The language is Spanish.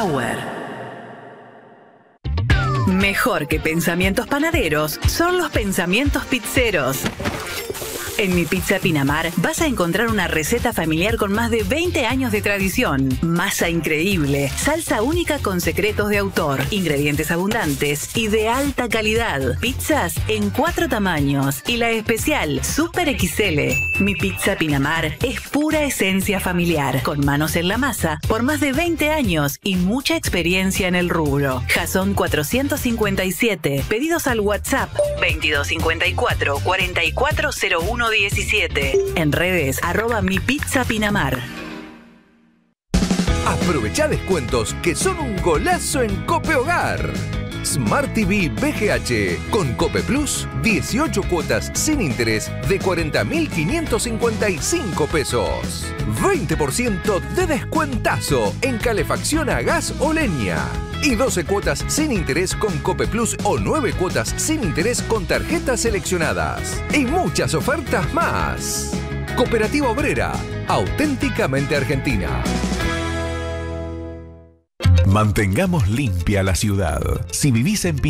Power. Mejor que pensamientos panaderos son los pensamientos pizzeros. En Mi Pizza Pinamar vas a encontrar una receta familiar con más de 20 años de tradición. Masa increíble, salsa única con secretos de autor, ingredientes abundantes y de alta calidad. Pizzas en 4 tamaños y la especial Super XL. Mi Pizza Pinamar es pura esencia familiar, con manos en la masa por más de 20 años y mucha experiencia en el rubro. Jason 457. Pedidos al WhatsApp 2254 440117. En redes, @mipizzapinamar. Aprovecha descuentos que son un golazo en Cope Hogar. Smart TV VGH con Cope Plus, 18 cuotas sin interés de 40.555 pesos. 20% de descuentazo en calefacción a gas o leña. Y 12 cuotas sin interés con Cope Plus o 9 cuotas sin interés con tarjetas seleccionadas. Y muchas ofertas más. Cooperativa Obrera, auténticamente argentina. Mantengamos limpia la ciudad. Si vivís en